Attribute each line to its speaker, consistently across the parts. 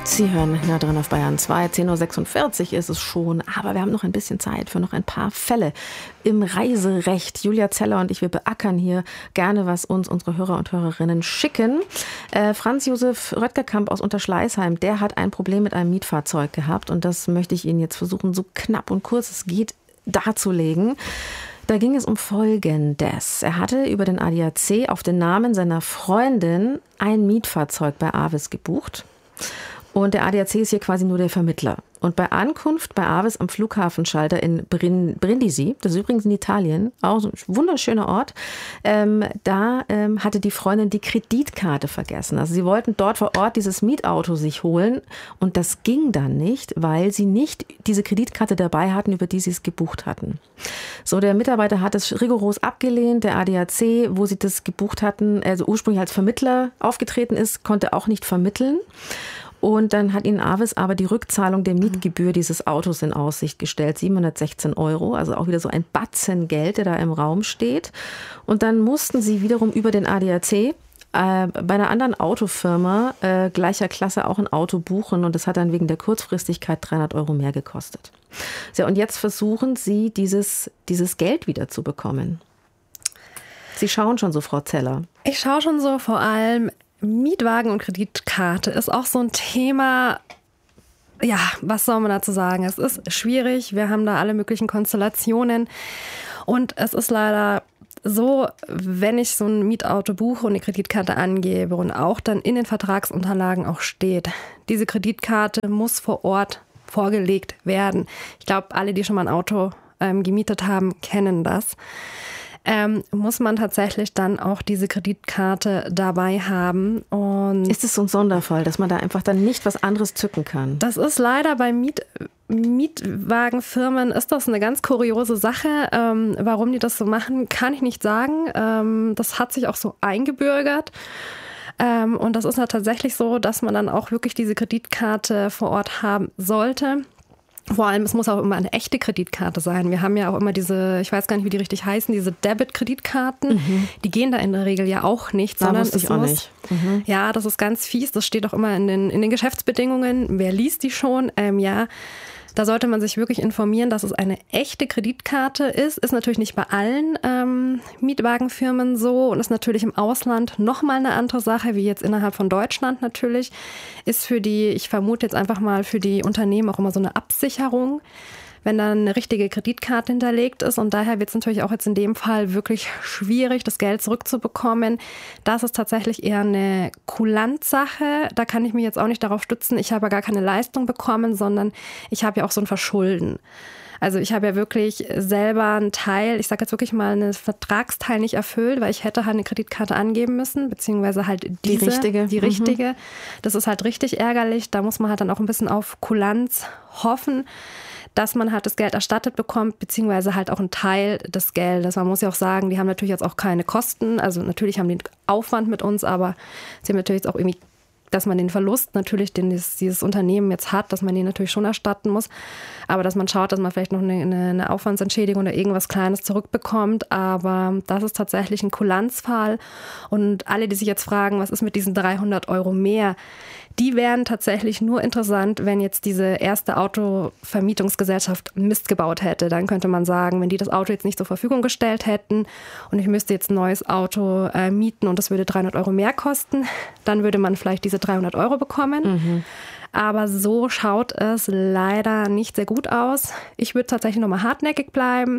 Speaker 1: Sie hören nah dran auf Bayern 2, 10.46 Uhr ist es schon, aber wir haben noch ein bisschen Zeit für noch ein paar Fälle im Reiserecht. Julia Zeller und ich, wir beackern hier gerne, was uns unsere Hörer und Hörerinnen schicken. Franz Josef Röttgerkamp aus Unterschleißheim, der hat ein Problem mit einem Mietfahrzeug gehabt und das möchte ich Ihnen jetzt versuchen, so knapp und kurz es geht, darzulegen. Da ging es um Folgendes. Er hatte über den ADAC auf den Namen seiner Freundin ein Mietfahrzeug bei Avis gebucht. Und der ADAC ist hier quasi nur der Vermittler. Und bei Ankunft bei Avis am Flughafenschalter in Brindisi, das ist übrigens in Italien, auch so ein wunderschöner Ort, hatte die Freundin die Kreditkarte vergessen. Also sie wollten dort vor Ort dieses Mietauto sich holen und das ging dann nicht, weil sie nicht diese Kreditkarte dabei hatten, über die sie es gebucht hatten. So, der Mitarbeiter hat es rigoros abgelehnt. Der ADAC, wo sie das gebucht hatten, also ursprünglich als Vermittler aufgetreten ist, konnte auch nicht vermitteln. Und dann hat ihnen Avis aber die Rückzahlung der Mietgebühr dieses Autos in Aussicht gestellt, 716 €, also auch wieder so ein Batzen Geld, der da im Raum steht. Und dann mussten sie wiederum über den ADAC bei einer anderen Autofirma gleicher Klasse auch ein Auto buchen und das hat dann wegen der Kurzfristigkeit 300 € mehr gekostet. So, und jetzt versuchen sie, dieses Geld wieder zu bekommen. Sie schauen schon so, Frau Zeller.
Speaker 2: Ich schaue schon so, vor allem Mietwagen und Kreditkarte ist auch so ein Thema, ja, was soll man dazu sagen? Es ist schwierig, wir haben da alle möglichen Konstellationen und es ist leider so, wenn ich so ein Mietauto buche und eine Kreditkarte angebe und auch dann in den Vertragsunterlagen auch steht, diese Kreditkarte muss vor Ort vorgelegt werden. Ich glaube, alle, die schon mal ein Auto gemietet haben, kennen das. Muss man tatsächlich dann auch diese Kreditkarte dabei haben. Und
Speaker 1: ist es so ein Sonderfall, dass man da einfach dann nicht was anderes zücken kann?
Speaker 2: Das ist leider bei Mietwagenfirmen ist das eine ganz kuriose Sache. Warum die das so machen, kann ich nicht sagen. Das hat sich auch so eingebürgert. Und das ist ja tatsächlich so, dass man dann auch wirklich diese Kreditkarte vor Ort haben sollte. Vor allem, es muss auch immer eine echte Kreditkarte sein. Wir haben ja auch immer diese, ich weiß gar nicht, wie die richtig heißen, diese Debit-Kreditkarten. Mhm. Die gehen da in der Regel ja auch nicht.
Speaker 1: Sondern wusste ich auch nicht.
Speaker 2: Mhm. Ja, das ist ganz fies. Das steht auch immer in den Geschäftsbedingungen. Wer liest die schon? Ja. Da sollte man sich wirklich informieren, dass es eine echte Kreditkarte ist. Ist natürlich nicht bei allen Mietwagenfirmen so und ist natürlich im Ausland nochmal eine andere Sache, wie jetzt innerhalb von Deutschland natürlich. Ist für die, ich vermute jetzt einfach mal, für die Unternehmen auch immer so eine Absicherung, wenn dann eine richtige Kreditkarte hinterlegt ist. Und daher wird es natürlich auch jetzt in dem Fall wirklich schwierig, das Geld zurückzubekommen. Das ist tatsächlich eher eine Kulanzsache. Da kann ich mich jetzt auch nicht darauf stützen, ich habe ja gar keine Leistung bekommen, sondern ich habe ja auch so ein Verschulden. Also ich habe ja wirklich selber einen Teil, ich sage jetzt wirklich mal einen Vertragsteil nicht erfüllt, weil ich hätte halt eine Kreditkarte angeben müssen, beziehungsweise halt die richtige. Das ist halt richtig ärgerlich. Da muss man halt dann auch ein bisschen auf Kulanz hoffen, dass man halt das Geld erstattet bekommt, beziehungsweise halt auch einen Teil des Geldes. Man muss ja auch sagen, die haben natürlich jetzt auch keine Kosten. Also natürlich haben die Aufwand mit uns, aber sie haben natürlich jetzt auch irgendwie, dass man den Verlust natürlich, den dieses Unternehmen jetzt hat, dass man den natürlich schon erstatten muss. Aber dass man schaut, dass man vielleicht noch eine Aufwandsentschädigung oder irgendwas Kleines zurückbekommt. Aber das ist tatsächlich ein Kulanzfall. Und alle, die sich jetzt fragen, was ist mit diesen 300 € mehr, die wären tatsächlich nur interessant, wenn jetzt diese erste Autovermietungsgesellschaft Mist gebaut hätte. Dann könnte man sagen, wenn die das Auto jetzt nicht zur Verfügung gestellt hätten und ich müsste jetzt ein neues Auto mieten und das würde 300 € mehr kosten, dann würde man vielleicht diese 300 € bekommen. Mhm. Aber so schaut es leider nicht sehr gut aus. Ich würde tatsächlich nochmal hartnäckig bleiben.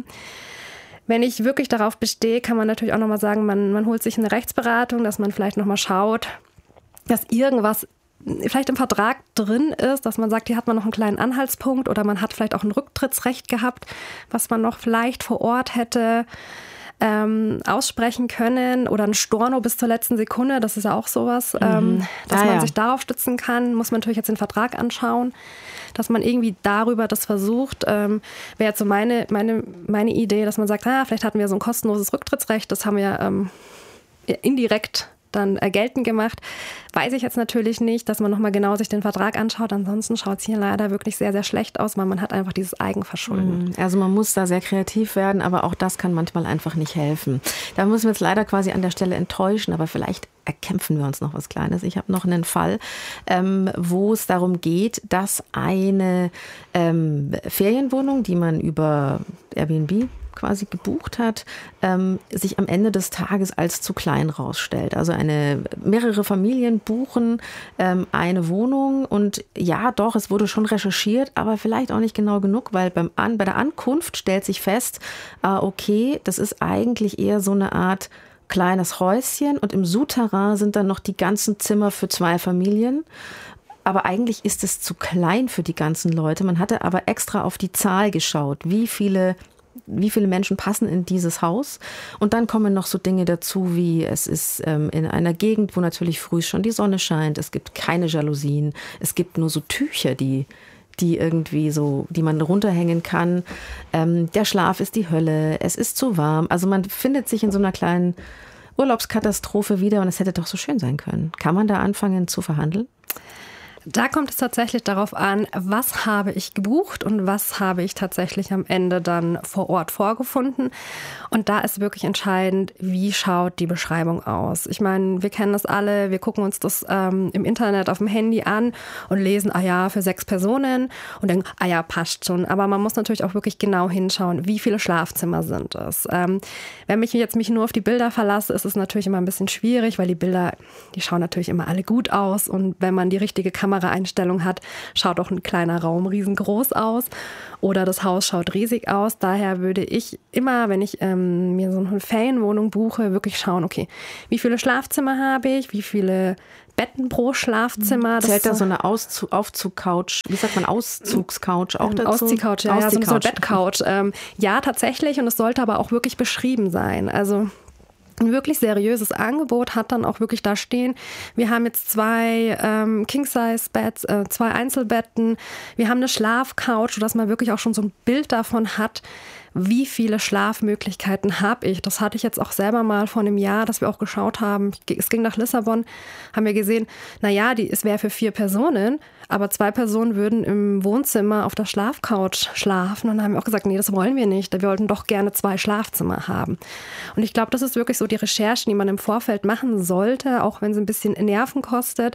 Speaker 2: Wenn ich wirklich darauf bestehe, kann man natürlich auch nochmal sagen, man holt sich eine Rechtsberatung, dass man vielleicht nochmal schaut, dass irgendwas vielleicht im Vertrag drin ist, dass man sagt, hier hat man noch einen kleinen Anhaltspunkt oder man hat vielleicht auch ein Rücktrittsrecht gehabt, was man noch vielleicht vor Ort hätte aussprechen können oder ein Storno bis zur letzten Sekunde, das ist ja auch sowas, dass man sich darauf stützen kann, muss man natürlich jetzt den Vertrag anschauen, dass man irgendwie darüber das versucht, wäre jetzt so meine Idee, dass man sagt, vielleicht hatten wir so ein kostenloses Rücktrittsrecht, das haben wir indirekt dann geltend gemacht. Weiß ich jetzt natürlich nicht, dass man nochmal genau sich den Vertrag anschaut. Ansonsten schaut es hier leider wirklich sehr, sehr schlecht aus, weil man hat einfach dieses Eigenverschulden.
Speaker 1: Also man muss da sehr kreativ werden, aber auch das kann manchmal einfach nicht helfen. Da müssen wir jetzt leider quasi an der Stelle enttäuschen, aber vielleicht erkämpfen wir uns noch was Kleines. Ich habe noch einen Fall, wo es darum geht, dass eine Ferienwohnung, die man über Airbnb quasi gebucht hat, sich am Ende des Tages als zu klein rausstellt. Also mehrere Familien buchen eine Wohnung und ja, doch, es wurde schon recherchiert, aber vielleicht auch nicht genau genug, weil bei der Ankunft stellt sich fest, okay, das ist eigentlich eher so eine Art kleines Häuschen und im Souterrain sind dann noch die ganzen Zimmer für 2 Familien. Aber eigentlich ist es zu klein für die ganzen Leute. Man hatte aber extra auf die Zahl geschaut, wie viele Menschen passen in dieses Haus. Und dann kommen noch so Dinge dazu, wie es ist in einer Gegend, wo natürlich früh schon die Sonne scheint. Es gibt keine Jalousien. Es gibt nur so Tücher, die irgendwie so, die man runterhängen kann. Der Schlaf ist die Hölle. Es ist zu warm. Also man findet sich in so einer kleinen Urlaubskatastrophe wieder und es hätte doch so schön sein können. Kann man da anfangen zu verhandeln?
Speaker 2: Da kommt es tatsächlich darauf an, was habe ich gebucht und was habe ich tatsächlich am Ende dann vor Ort vorgefunden. Und da ist wirklich entscheidend, wie schaut die Beschreibung aus. Ich meine, wir kennen das alle, wir gucken uns das im Internet auf dem Handy an und lesen, für 6 Personen und denken, passt schon. Aber man muss natürlich auch wirklich genau hinschauen, wie viele Schlafzimmer sind es. Wenn ich jetzt mich nur auf die Bilder verlasse, ist es natürlich immer ein bisschen schwierig, weil die Bilder, die schauen natürlich immer alle gut aus und wenn man die richtige Kameraeinstellung hat, schaut auch ein kleiner Raum riesengroß aus oder das Haus schaut riesig aus. Daher würde ich immer, wenn ich mir so eine Ferienwohnung buche, wirklich schauen, okay, wie viele Schlafzimmer habe ich, wie viele Betten pro Schlafzimmer.
Speaker 1: Zählt da so eine Aufzug-Couch, wie sagt man, Auszugscouch auch dazu?
Speaker 2: Ausziehcouch, so eine Bettcouch. Ja, tatsächlich und es sollte aber auch wirklich beschrieben sein. Also ein wirklich seriöses Angebot hat dann auch wirklich da stehen, wir haben jetzt 2 King-Size-Beds, 2 Einzelbetten, wir haben eine Schlafcouch, sodass man wirklich auch schon so ein Bild davon hat, wie viele Schlafmöglichkeiten habe ich. Das hatte ich jetzt auch selber mal vor einem Jahr, dass wir auch geschaut haben. Es ging nach Lissabon, haben wir gesehen, es wäre für 4 Personen, aber 2 Personen würden im Wohnzimmer auf der Schlafcouch schlafen. Und dann haben wir auch gesagt, nee, das wollen wir nicht. Wir wollten doch gerne 2 Schlafzimmer haben. Und ich glaube, das ist wirklich so die Recherchen, die man im Vorfeld machen sollte, auch wenn es ein bisschen Nerven kostet.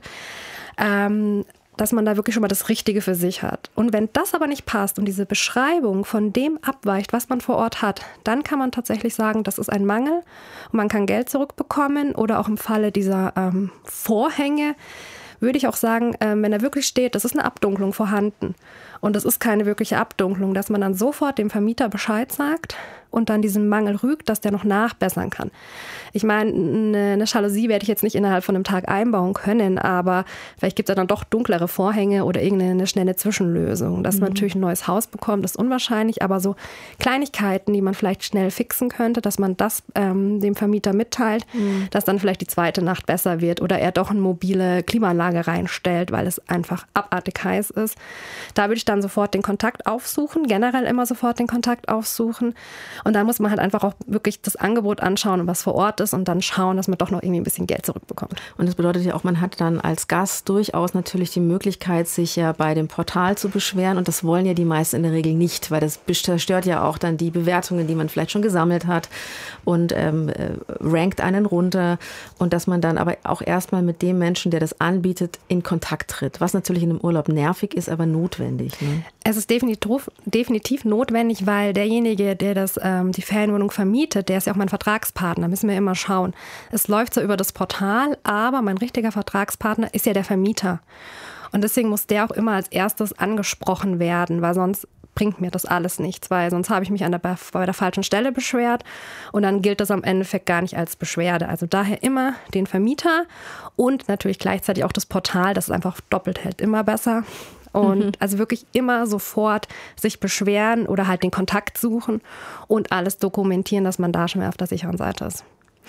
Speaker 2: Dass man da wirklich schon mal das Richtige für sich hat. Und wenn das aber nicht passt und diese Beschreibung von dem abweicht, was man vor Ort hat, dann kann man tatsächlich sagen, das ist ein Mangel und man kann Geld zurückbekommen oder auch im Falle dieser Vorhänge würde ich auch sagen, wenn da wirklich steht, das ist eine Abdunklung vorhanden und das ist keine wirkliche Abdunklung, dass man dann sofort dem Vermieter Bescheid sagt und dann diesen Mangel rügt, dass der noch nachbessern kann. Ich meine, eine Jalousie werde ich jetzt nicht innerhalb von einem Tag einbauen können, aber vielleicht gibt es ja dann doch dunklere Vorhänge oder irgendeine schnelle Zwischenlösung. Dass man natürlich ein neues Haus bekommt, ist unwahrscheinlich, aber so Kleinigkeiten, die man vielleicht schnell fixen könnte, dass man das dem Vermieter mitteilt, dass dann vielleicht die zweite Nacht besser wird oder er doch eine mobile Klimaanlage reinstellt, weil es einfach abartig heiß ist. Da würde ich dann sofort den Kontakt aufsuchen, generell immer sofort den Kontakt aufsuchen. Und da muss man halt einfach auch wirklich das Angebot anschauen, was vor Ort ist und dann schauen, dass man doch noch irgendwie ein bisschen Geld zurückbekommt.
Speaker 1: Und das bedeutet ja auch, man hat dann als Gast durchaus natürlich die Möglichkeit, sich ja bei dem Portal zu beschweren und das wollen ja die meisten in der Regel nicht, weil das stört ja auch dann die Bewertungen, die man vielleicht schon gesammelt hat und rankt einen runter und dass man dann aber auch erstmal mit dem Menschen, der das anbietet, in Kontakt tritt, was natürlich in einem Urlaub nervig ist, aber notwendig. Ne?
Speaker 2: Es ist definitiv notwendig, weil derjenige, der die Ferienwohnung vermietet, der ist ja auch mein Vertragspartner, müssen wir immer schauen. Es läuft zwar über das Portal, aber mein richtiger Vertragspartner ist ja der Vermieter. Und deswegen muss der auch immer als erstes angesprochen werden, weil sonst bringt mir das alles nichts, weil sonst habe ich mich bei der falschen Stelle beschwert und dann gilt das am Endeffekt gar nicht als Beschwerde. Also daher immer den Vermieter und natürlich gleichzeitig auch das Portal, das ist einfach doppelt hält, immer besser. Und also wirklich immer sofort sich beschweren oder halt den Kontakt suchen und alles dokumentieren, dass man da schon mal auf der sicheren Seite ist.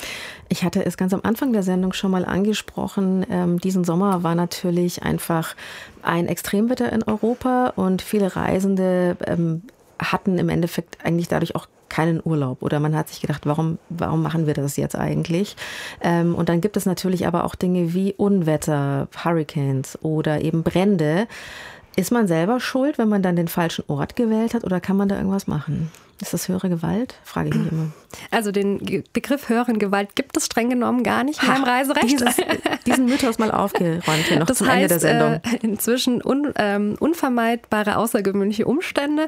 Speaker 1: Ich hatte es ganz am Anfang der Sendung schon mal angesprochen. Diesen Sommer war natürlich einfach ein Extremwetter in Europa und viele Reisende hatten im Endeffekt eigentlich dadurch auch keinen Urlaub oder man hat sich gedacht, warum machen wir das jetzt eigentlich? Und dann gibt es natürlich aber auch Dinge wie Unwetter, Hurricanes oder eben Brände. Ist man selber schuld, wenn man dann den falschen Ort gewählt hat oder kann man da irgendwas machen? Ist das höhere Gewalt? Frage ich mich immer.
Speaker 2: Also den Begriff höheren Gewalt gibt es streng genommen gar nicht mehr im Reiserecht.
Speaker 1: Diesen Mythos mal aufgeräumt hier noch zum Ende der Sendung.
Speaker 2: Inzwischen unvermeidbare außergewöhnliche Umstände.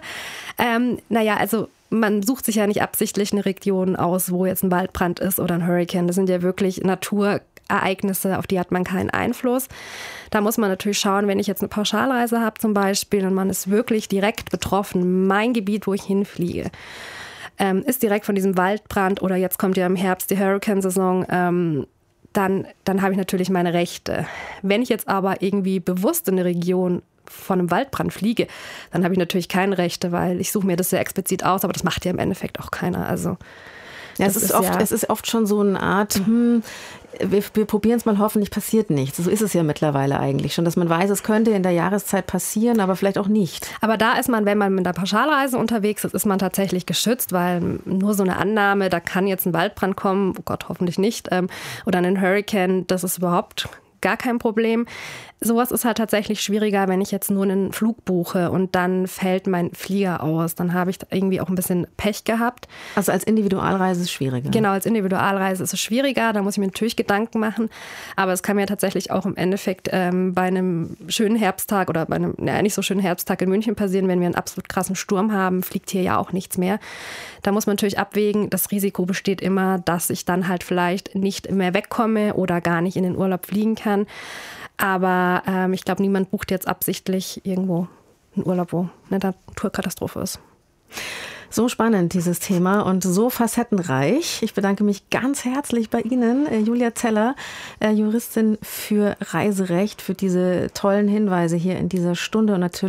Speaker 2: Also man sucht sich ja nicht absichtlich eine Region aus, wo jetzt ein Waldbrand ist oder ein Hurricane. Das sind ja wirklich Naturereignisse, auf die hat man keinen Einfluss. Da muss man natürlich schauen, wenn ich jetzt eine Pauschalreise habe zum Beispiel und man ist wirklich direkt betroffen, mein Gebiet, wo ich hinfliege, ist direkt von diesem Waldbrand oder jetzt kommt ja im Herbst die Hurricane-Saison, dann habe ich natürlich meine Rechte. Wenn ich jetzt aber irgendwie bewusst in eine Region von einem Waldbrand fliege, dann habe ich natürlich keine Rechte, weil ich suche mir das sehr explizit aus, aber das macht ja im Endeffekt auch keiner. Also
Speaker 1: ja, es ist oft schon so eine Art, wir probieren es mal, hoffentlich passiert nichts. So ist es ja mittlerweile eigentlich schon, dass man weiß, es könnte in der Jahreszeit passieren, aber vielleicht auch nicht.
Speaker 2: Aber da ist man, wenn man mit der Pauschalreise unterwegs ist man tatsächlich geschützt, weil nur so eine Annahme, da kann jetzt ein Waldbrand kommen, oh Gott, hoffentlich nicht, oder ein Hurricane, das ist überhaupt gar kein Problem. Sowas ist halt tatsächlich schwieriger, wenn ich jetzt nur einen Flug buche und dann fällt mein Flieger aus. Dann habe ich irgendwie auch ein bisschen Pech gehabt.
Speaker 1: Also als Individualreise ist es schwieriger.
Speaker 2: Genau, als Individualreise ist es schwieriger. Da muss ich mir natürlich Gedanken machen. Aber es kann mir tatsächlich auch im Endeffekt bei einem schönen Herbsttag oder bei einem nicht so schönen Herbsttag in München passieren, wenn wir einen absolut krassen Sturm haben, fliegt hier ja auch nichts mehr. Da muss man natürlich abwägen, das Risiko besteht immer, dass ich dann halt vielleicht nicht mehr wegkomme oder gar nicht in den Urlaub fliegen kann. Aber ich glaube, niemand bucht jetzt absichtlich irgendwo einen Urlaub, wo eine Naturkatastrophe ist.
Speaker 1: So spannend, dieses Thema und so facettenreich. Ich bedanke mich ganz herzlich bei Ihnen, Julia Zeller, Juristin für Reiserecht, für diese tollen Hinweise hier in dieser Stunde und natürlich